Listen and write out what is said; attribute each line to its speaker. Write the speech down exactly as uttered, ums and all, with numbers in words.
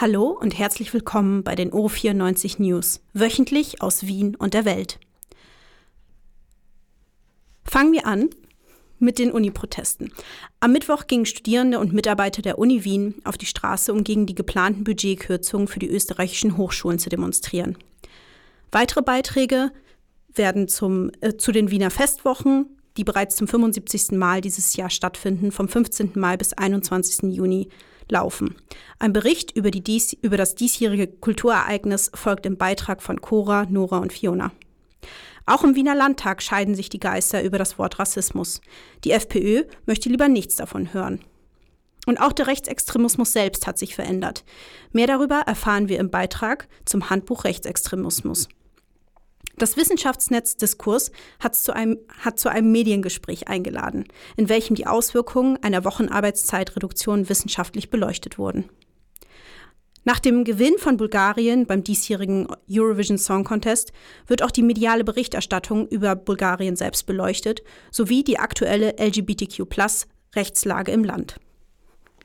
Speaker 1: Hallo und herzlich willkommen bei den O vierundneunzig News, wöchentlich aus Wien und der Welt. Fangen wir an mit den Uni-Protesten. Am Mittwoch gingen Studierende und Mitarbeiter der Uni Wien auf die Straße, um gegen die geplanten Budgetkürzungen für die österreichischen Hochschulen zu demonstrieren. Weitere Beiträge werden zum, äh, zu den Wiener Festwochen, die bereits zum fünfundsiebzigsten Mal dieses Jahr stattfinden, vom fünfzehnten Mai bis einundzwanzigsten Juni laufen. Ein Bericht über, die dies, über das diesjährige Kulturereignis folgt im Beitrag von Cora, Nora und Fiona. Auch im Wiener Landtag scheiden sich die Geister über das Wort Rassismus. Die FPÖ möchte lieber nichts davon hören. Und auch der Rechtsextremismus selbst hat sich verändert. Mehr darüber erfahren wir im Beitrag zum Handbuch Rechtsextremismus. Das Wissenschaftsnetz Diskurs hat zu einem, hat zu einem Mediengespräch eingeladen, in welchem die Auswirkungen einer Wochenarbeitszeitreduktion wissenschaftlich beleuchtet wurden. Nach dem Gewinn von Bulgarien beim diesjährigen Eurovision Song Contest wird auch die mediale Berichterstattung über Bulgarien selbst beleuchtet, sowie die aktuelle L G B T Q Plus Rechtslage im Land.